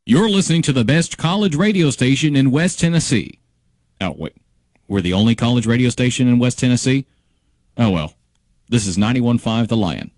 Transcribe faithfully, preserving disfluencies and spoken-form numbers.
You're listening to the best college radio station in West Tennessee. Oh, wait. We're the only college radio station in West Tennessee? Oh, well. This is ninety-one point five The Lion.